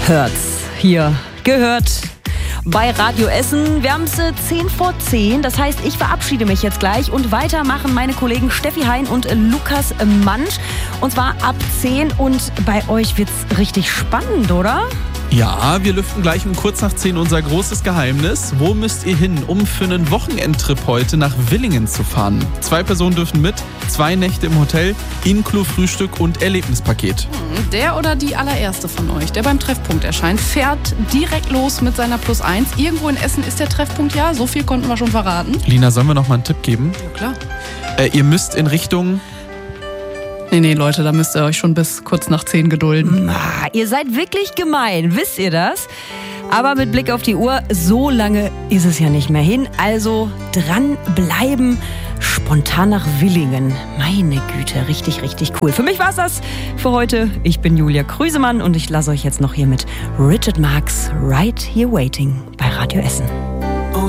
hört's. Hier gehört bei Radio Essen. Wir haben es 10:10. Das heißt, ich verabschiede mich jetzt gleich und weiter machen meine Kollegen Steffi Hein und Lukas Mansch. Und zwar ab 10. Und bei euch wird's richtig spannend, oder? Ja, wir lüften gleich um kurz nach 10 unser großes Geheimnis. Wo müsst ihr hin, um für einen Wochenendtrip heute nach Villingen zu fahren? 2 Personen dürfen mit, 2 Nächte im Hotel, inklu Frühstück und Erlebnispaket. Der oder die allererste von euch, der beim Treffpunkt erscheint, fährt direkt los mit seiner +1. Irgendwo in Essen ist der Treffpunkt, ja, so viel konnten wir schon verraten. Lina, sollen wir noch mal einen Tipp geben? Ja, klar. Ihr müsst in Richtung... Nee, Leute, da müsst ihr euch schon bis kurz nach 10 gedulden. Ihr seid wirklich gemein, wisst ihr das? Aber mit Blick auf die Uhr, so lange ist es ja nicht mehr hin. Also dranbleiben, spontan nach Villingen. Meine Güte, richtig, richtig cool. Für mich war's das für heute. Ich bin Julia Krüsemann und ich lasse euch jetzt noch hier mit Richard Marx Right Here Waiting bei Radio Essen.